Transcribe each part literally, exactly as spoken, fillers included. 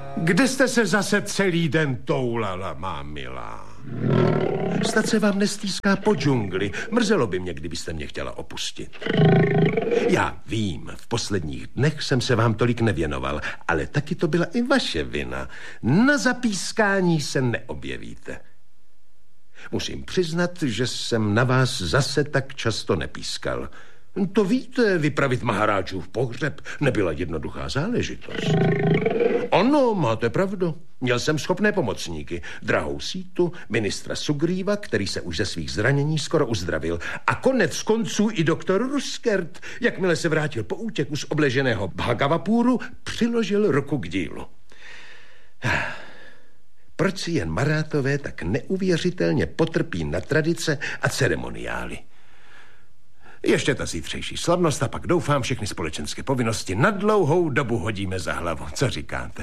Kde jste se zase celý den toulala, má milá? Snad se vám nestýská po džungli. Mrzelo by mě, kdybyste mě chtěla opustit. Já vím, v posledních dnech jsem se vám tolik nevěnoval, ale taky to byla i vaše vina. Na zapískání se neobjevíte. Musím přiznat, že jsem na vás zase tak často nepískal. To víte, vypravit Maharáčův pohřeb nebyla jednoduchá záležitost. Ano, máte pravdu. Měl jsem schopné pomocníky. Drahou Sítu, ministra Sugríva, který se už ze svých zranění skoro uzdravil. A konec konců i doktor Ruskert, jakmile se vrátil po útěku z obleženého Bhagavapuru, přiložil ruku k dílu. Proč si jen Marátové tak neuvěřitelně potrpí na tradice a ceremoniály? Ještě ta zítřejší slavnost a pak doufám všechny společenské povinnosti na dlouhou dobu hodíme za hlavu. Co říkáte?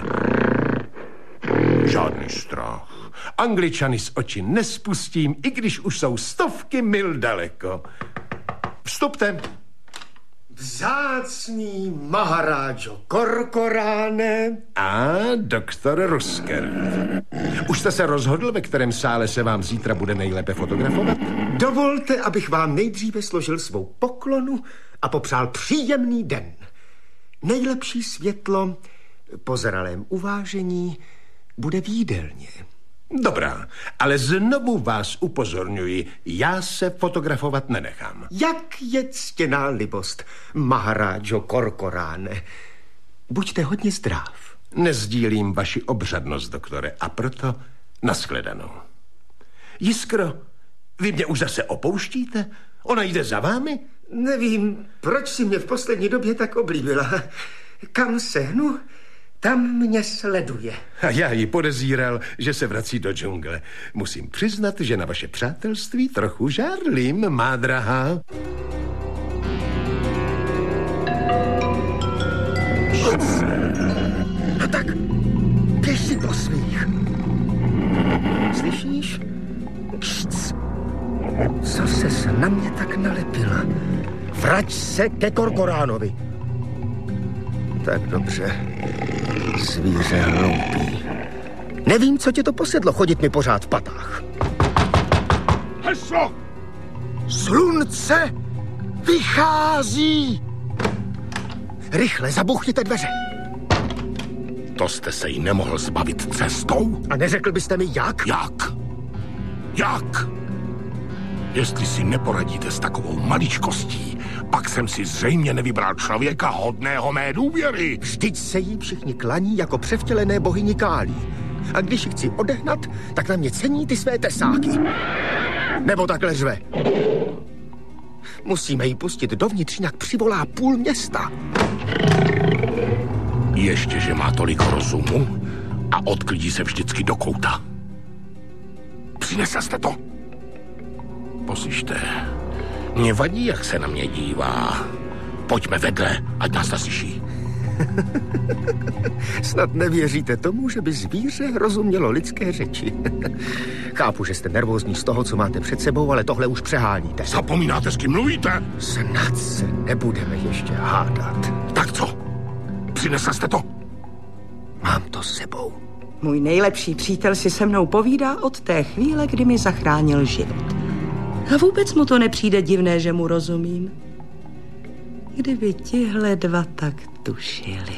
Žádný strach. Angličany z očí nespustím, i když už jsou stovky mil daleko. Vstupte. Vzácný Maharajo Korkoráne. A doktor Ruskert. Už jste se rozhodl, ve kterém sále se vám zítra bude nejlépe fotografovat? Dovolte, abych vám nejdříve složil svou poklonu a popřál příjemný den. Nejlepší světlo po zralém uvážení bude v jídelně. Dobrá, ale znovu vás upozorňuji, já se fotografovat nenechám. Jak je ctěná libost, Maharajo Korkoráne. Buďte hodně zdrav. Nezdílím vaši obřadnost, doktore, a proto nashledanou. Jiskro, vy mě už zase opouštíte? Ona jde za vámi? Nevím, proč si mě v poslední době tak oblíbila. Kam sehnu, tam mě sleduje. A já ji podezíral, že se vrací do džungle. Musím přiznat, že na vaše přátelství trochu žárlím, má drahá. A tak, běž si po svých. Slyšíš? Kšc. Co ses na mě tak nalepila? Vrať se ke Korkoránovi. Tak dobře. Zvíře hloupý. Nevím, co tě to posedlo, chodit mi pořád v patách. Heslo! Slunce vychází! Rychle zabuchněte dveře. To jste se jí nemohl zbavit cestou? A neřekl byste mi jak? Jak? Jak? Jestli si neporadíte s takovou maličkostí, pak jsem si zřejmě nevybral člověka hodného mé důvěry. Vždyť se jí všichni klaní jako převtělené bohyni Kálí. A když ji chci odehnat, tak na mě cení ty své tesáky. Nebo takhle řve. Musíme ji pustit dovnitř, jinak přivolá půl města. Ještě, že má tolik rozumu a odklidí se vždycky do kouta. Přinesl jste to? Poslyšte, mě vadí, jak se na mě dívá. Pojďme vedle, ať nás naslyší. Snad nevěříte tomu, že by zvíře rozumělo lidské řeči. Chápu, že jste nervózní z toho, co máte před sebou, ale tohle už přeháníte. Zapomínáte, s kým mluvíte? Snad se nebudeme ještě hádat. Tak co? Přinesl jste to? Mám to s sebou. Můj nejlepší přítel si se mnou povídá od té chvíle, kdy mi zachránil život. A vůbec mu to nepřijde divné, že mu rozumím. Kdyby tihle dva tak tušili.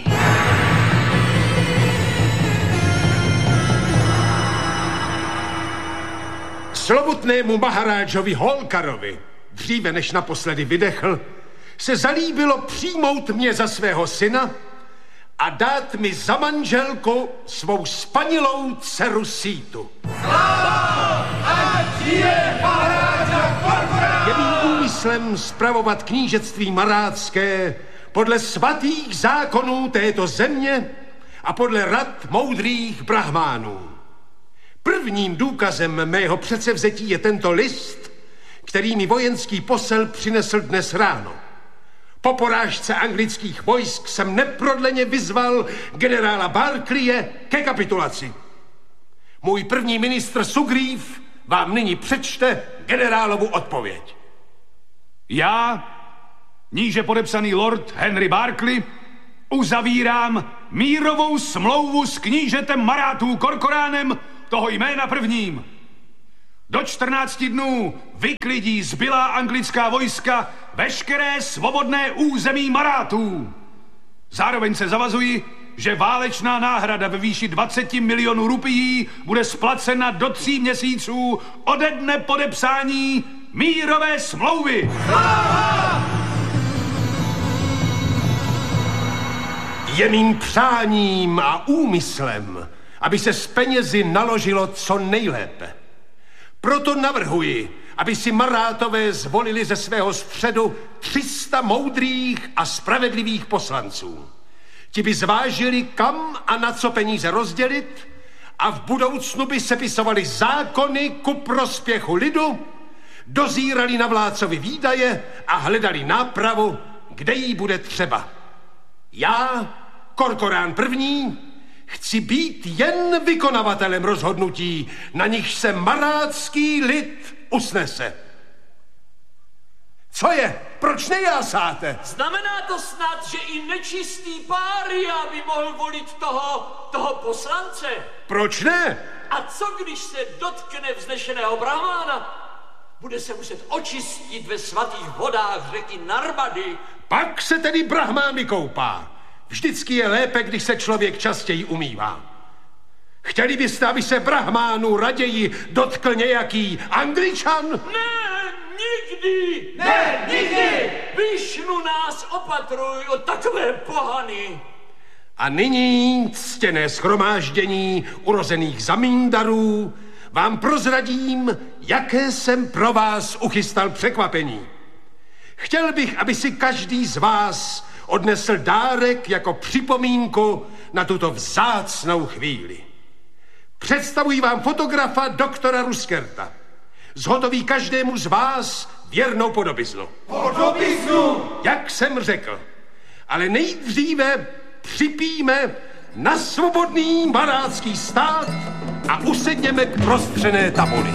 Slovutnému Maharážovi Holkarovi, dříve než naposledy vydechl, se zalíbilo přijmout mě za svého syna a dát mi za manželku svou spanilou dceru Sítu. Sláva! Ať žije Maharáža Korkoráne! Je mým úmyslem spravovat knížectví marátské podle svatých zákonů této země a podle rad moudrých brahmánů. Prvním důkazem mého předsevzetí je tento list, který mi vojenský posel přinesl dnes ráno. Po porážce anglických vojsk jsem neprodleně vyzval generála Barclaye ke kapitulaci. Můj první ministr Sugrív vám nyní přečte generálovu odpověď. Já, níže podepsaný lord Henry Barclay, Uzavírám mírovou smlouvu s knížetem Marátů Korkoránem toho jména prvním. Do čtrnácti dnů vyklidí zbylá anglická vojska veškeré svobodné území Marátů. Zároveň se zavazuji, že válečná náhrada ve výši dvacet milionů rupií bude splacena do tří měsíců ode dne podepsání mírové smlouvy. Je mým přáním a úmyslem, aby se s penězi naložilo co nejlépe. Proto navrhuji, aby si Marátové zvolili ze svého středu tři sta moudrých a spravedlivých poslanců. Ti by zvážili, kam a na co peníze rozdělit a v budoucnu by sepisovali zákony ku prospěchu lidu, dozírali na vládcovi výdaje a hledali nápravu, kde jí bude třeba. Já, Korkorán první, chci být jen vykonavatelem rozhodnutí, na nichž se marátský lid usnese. Co je? Proč nejásáte? Znamená to snad, že i nečistý pária by mohl volit toho, toho poslance? Proč ne? A co, když se dotkne vznešeného brahmána? Bude se muset očistit ve svatých vodách řeky Narmady. Pak se tedy brahmán vykoupá. Vždycky je lépe, když se člověk častěji umývá. Chtěli byste, aby se brahmánu raději dotkl nějaký Angličan? Ne, nikdy! Ne, nikdy! Višnu nás opatruj od takové pohany. A nyní, ctěné shromáždění urozených zamíndarů, vám prozradím, jaké jsem pro vás uchystal překvapení. Chtěl bych, aby si každý z vás odnesl dárek jako připomínku na tuto vzácnou chvíli. Představuji vám fotografa doktora Ruskerta. Zhotoví každému z vás věrnou podobiznu. Podobiznu? Jak jsem řekl. Ale nejdříve připijme na svobodný marátský stát a usedněme k prostřené tabuli.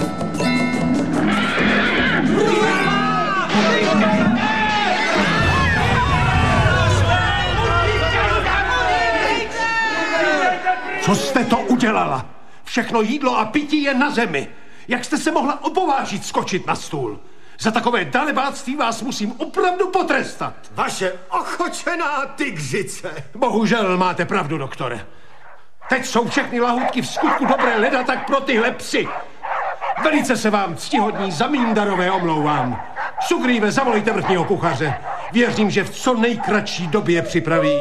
Co jste to udělala? Všechno jídlo a pití je na zemi. Jak jste se mohla opovážit skočit na stůl? Za takové dalebáctví vás musím opravdu potrestat. Vaše ochočená tygřice. Bohužel máte pravdu, doktore. Teď jsou všechny lahůdky v skutku dobré leda, tak pro tyhle psy. Velice se vám, ctihodní zamíndarové, omlouvám. Sugrýve, zavolejte vrchního kuchaře. Věřím, že v co nejkratší době připraví...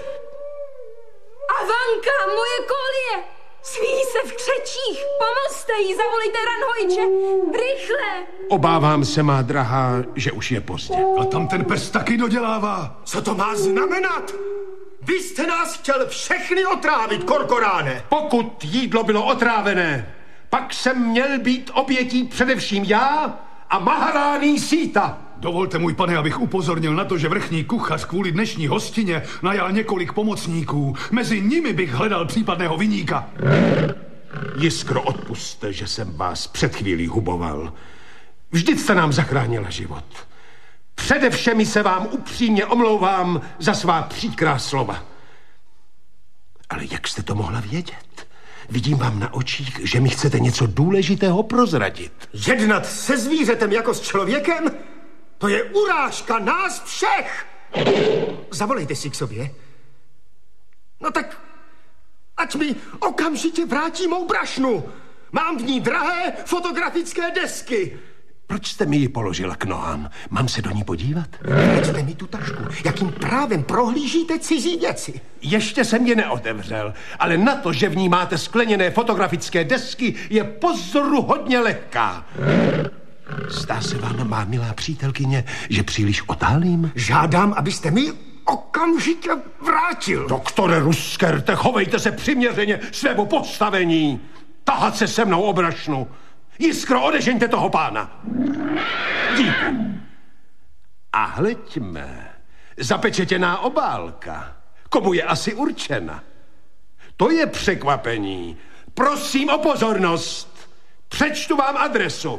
Avanka, moje kolie! Svíjí se v křečích! Pomozte jí, zavolejte ranhojče! Rychle! Obávám se, má drahá, že už je pozdě. A tam ten pes taky dodělává. Co to má znamenat? Vy jste nás chtěl všechny otrávit, Korkoráne. Pokud jídlo bylo otrávené, pak jsem měl být obětí především já a Maharáný Síta. Dovolte, můj pane, abych upozornil na to, že vrchní kuchař kvůli dnešní hostině najal několik pomocníků. Mezi nimi bych hledal případného viníka. Jiskro, odpusťte, že jsem vás před chvílí huboval. Vždyť jste nám zachránila život. Především se vám upřímně omlouvám za svá příkrá slova. Ale jak jste to mohla vědět? Vidím vám na očích, že mi chcete něco důležitého prozradit. Jednat se zvířetem jako s člověkem? To je urážka nás všech! Zavolejte si k sobě. No tak, ať mi okamžitě vrátí mou brašnu. Mám v ní drahé fotografické desky. Proč jste mi ji položila k nohám? Mám se do ní podívat? Vraťte mi tu tašku. Jakým právem prohlížíte cizí věci? Ještě jsem je neotevřel, ale na to, že v ní máte skleněné fotografické desky, je pozoruhodně lehká. Zdá se vám, má milá přítelkyně, že příliš otálím? Žádám, abyste mi okamžitě vrátil. Doktore Ruskerte, chovejte se přiměřeně svému postavení. Tahat se se mnou o brašnu. Jiskro, odežeňte toho pána. Díky. A hleďme, zapečetěná obálka. Komu je asi určena? To je překvapení. Prosím o pozornost. Přečtu vám adresu.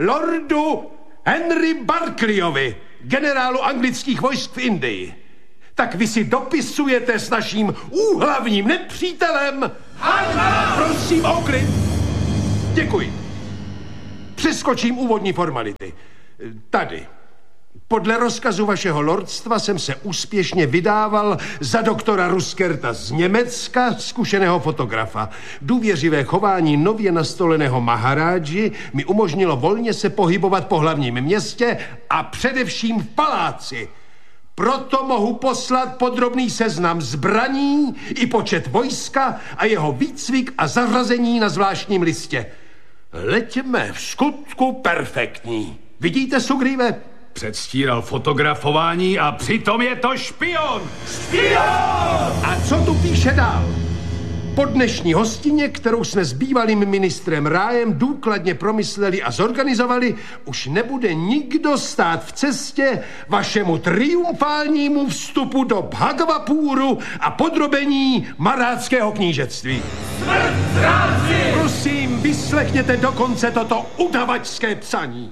Lordu Henry Barclayovi, generálu anglických vojsk v Indii. Tak vy si dopisujete s naším úhlavním nepřítelem? Hanna! Prosím o klid. Děkuji. Přeskočím úvodní formality. Tady. Podle rozkazu vašeho lordstva jsem se úspěšně vydával za doktora Ruskerta z Německa, zkušeného fotografa. Důvěřivé chování nově nastoleného maharaji mi umožnilo volně se pohybovat po hlavním městě a především v paláci. Proto mohu poslat podrobný seznam zbraní i počet vojska a jeho výcvik a zařazení na zvláštním listě. Leďme, v skutku perfektní. Vidíte, Sugrive? Předstíral fotografování a přitom je to špion! Špion! A co tu píše dál? Po dnešní hostině, kterou jsme s bývalým ministrem Rájem důkladně promysleli a zorganizovali, už nebude nikdo stát v cestě vašemu triumfálnímu vstupu do Bhagavapuru a podrobení marátského knížectví. Smrt zráci! Prosím, vyslechněte dokonce toto udavačské psaní.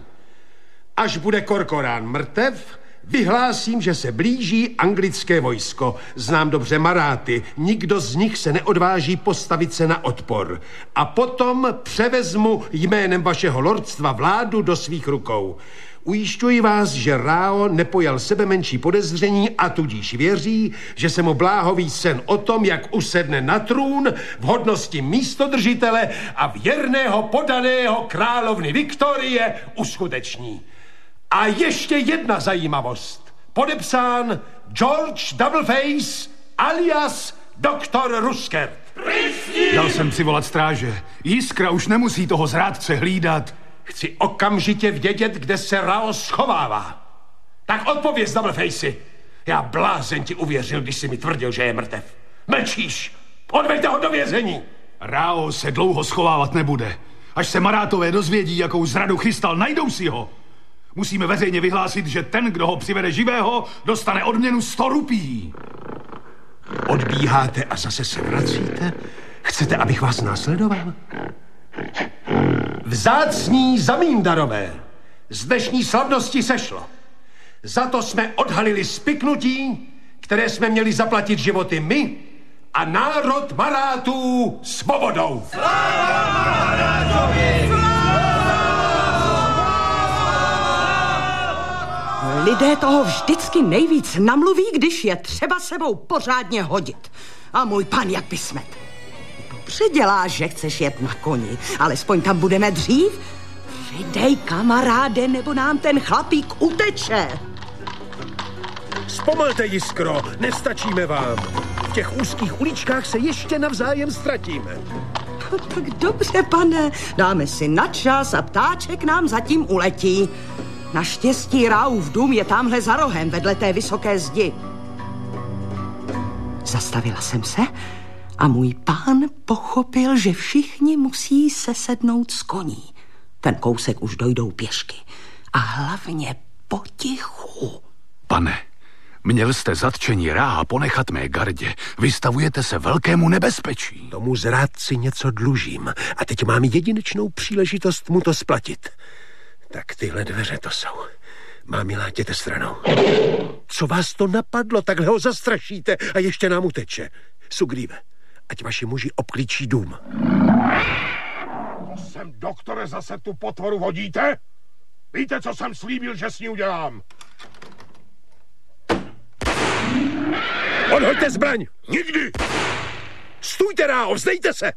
Až bude Korkorán mrtev, vyhlásím, že se blíží anglické vojsko. Znám dobře Maráty, nikdo z nich se neodváží postavit se na odpor. A potom převezmu jménem vašeho lordstva vládu do svých rukou. Ujišťuji vás, že Rao nepojal sebe menší podezření a tudíž věří, že se mu bláhový sen o tom, jak usedne na trůn v hodnosti místodržitele a věrného podaného královny Viktorie uskuteční. A ještě jedna zajímavost. Podepsán George Doubleface alias doktor Ruskert. Dal jsem přivolat stráže. Jiskra už nemusí toho zrádce hlídat. Chci okamžitě vědět, kde se Rao schovává. Tak odpověz, Doublefacey. Já blázen ti uvěřil, když jsi mi tvrdil, že je mrtev. Mlčíš. Odveďte ho do vězení. Rao se dlouho schovávat nebude. Až se Marátové dozvědí, jakou zradu chystal, najdou si ho. Musíme veřejně vyhlásit, že ten, kdo ho přivede živého, dostane odměnu sto rupí. Odbíháte a zase se vracíte? Chcete, abych vás následoval? Vzácní zamíndarové, z dnešní slavnosti sešlo. Za to jsme odhalili spiknutí, které jsme měli zaplatit životy my a národ Marátů svobodou. Sláva Maharážovi! Lidé toho vždycky nejvíc namluví, když je třeba sebou pořádně hodit. A můj pan jak vysmet. Dobře děláš, že chceš jet na koni, alespoň tam budeme dřív. Přidej, kamaráde, nebo nám ten chlapík uteče. Zpomalte, Jiskro, nestačíme vám. V těch úzkých uličkách se ještě navzájem ztratíme. No, tak dobře, pane, dáme si na čas a ptáček nám zatím uletí. Naštěstí Raův dům je tamhle za rohem, vedle té vysoké zdi. Zastavila jsem se a můj pán pochopil, že všichni musí sesednout z koní. Ten kousek už dojdou pěšky. A hlavně potichu. Pane, měl jste zatčení Ráha ponechat mé gardě. Vystavujete se velkému nebezpečí. Tomu zrádci něco dlužím a teď mám jedinečnou příležitost mu to splatit. Tak tyhle dveře to jsou. Mámi, látěte stranou. Co vás to napadlo? Takhle ho zastrašíte a ještě nám uteče. Sugrive, ať vaši muži obklíčí dům. To sem, doktore, zase tu potvoru hodíte? Víte, co jsem slíbil, že s ní udělám? Odhoďte zbraň! Nikdy! Stůjte, Ráho, vzdejte se!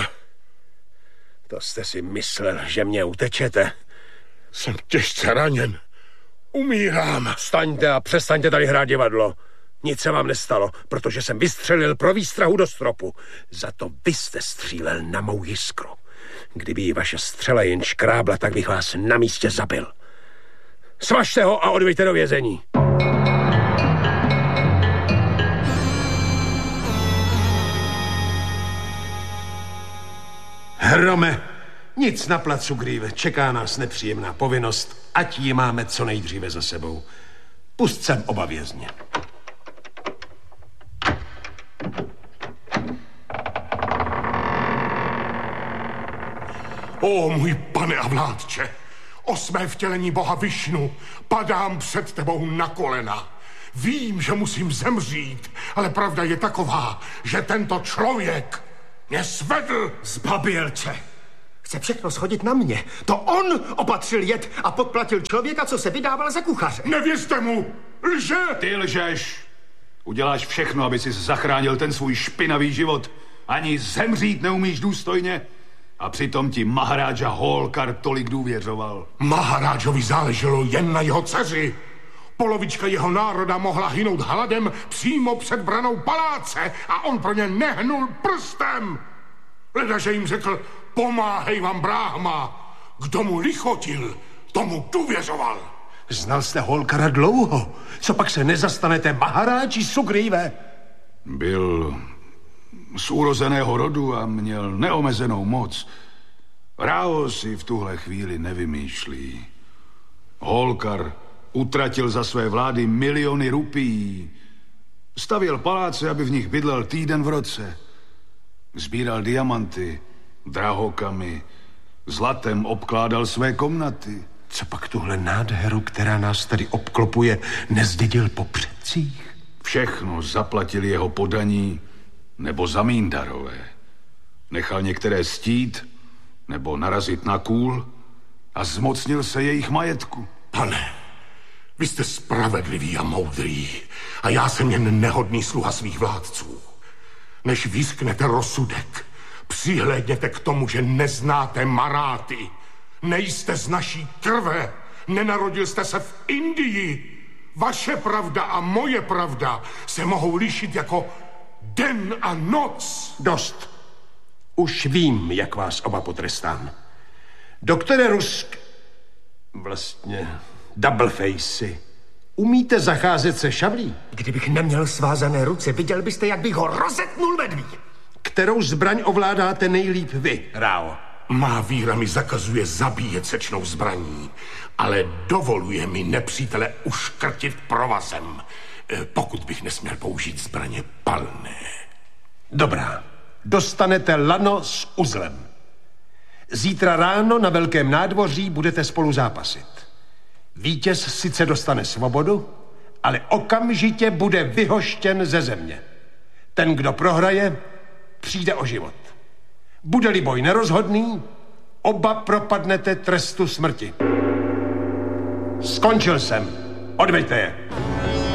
To jste si myslel, že mě utečete? Jsem těžce raněn. Umírám. Staňte a přestaňte tady hrát divadlo. Nic se vám nestalo, protože jsem vystřelil pro výstrahu do stropu. Za to vy jste střílel na mou Jiskru. Kdyby jí vaše střela jen škrábla, tak bych vás na místě zabil. Svažte ho a odveďte do vězení. Hrome, nic na placu Grieve, čeká nás nepříjemná povinnost, ať ji máme co nejdříve za sebou. Pust sem oba vězně. O, můj pane a vládče, o své vtělení boha Višnu padám před tebou na kolena. Vím, že musím zemřít, ale pravda je taková, že tento člověk mě svedl. Zbabělče. Chce všechno shodit na mě. To on opatřil jed a podplatil člověka, co se vydával za kuchaře. Nevěřte mu! Lže! Ty lžeš! Uděláš všechno, aby si zachránil ten svůj špinavý život. Ani zemřít neumíš důstojně. A přitom ti Maharaja Holkar tolik důvěřoval. Maharajovi záleželo jen na jeho dceři. Polovička jeho národa mohla hynout hladem přímo před branou paláce a on pro ně nehnul prstem. Ledaže jim řekl, pomáhej vám Brahma. Kdo mu lichotil, tomu důvěřoval. Znal jste Holkara dlouho. Co pak se nezastanete Maharáči Sugríve? Byl z urozeného rodu a měl neomezenou moc. Rao si v tuhle chvíli nevymýšlí. Holkar utratil za své vlády miliony rupií. Stavěl paláce, aby v nich bydlel týden v roce. Sbíral diamanty, drahokamy, zlatem obkládal své komnaty. Co pak tuhle nádheru, která nás tady obklopuje, nezdědil po předcích? Všechno zaplatili jeho podaní nebo zamíndarové. Nechal některé stít nebo narazit na kůl a zmocnil se jejich majetku. Pane, vy jste spravedlivý a moudrý a já jsem jen nehodný sluha svých vládců. Než vysknete rozsudek, přihlédněte k tomu, že neznáte Maráty. Nejste z naší krve, nenarodil jste se v Indii. Vaše pravda a moje pravda se mohou lišit jako den a noc. Dost. Už vím, jak vás oba potrestám. Doktore Rusk, vlastně Doubleface, umíte zacházet se šavlí? Kdybych neměl svázané ruce, viděl byste, jak bych ho rozetnul vedví. Kterou zbraň ovládáte nejlíp vy, Rao? Má víra mi zakazuje zabíjet sečnou zbraní, ale dovoluje mi nepřítele uškrtit provazem, pokud bych nesměl použít zbraně palné. Dobrá. Dostanete lano s uzlem. Zítra ráno na velkém nádvoří budete spolu zápasit. Vítěz sice dostane svobodu, ale okamžitě bude vyhoštěn ze země. Ten, kdo prohraje, přijde o život. Bude-li boj nerozhodný, oba propadnete trestu smrti. Skončil jsem. Odveďte je.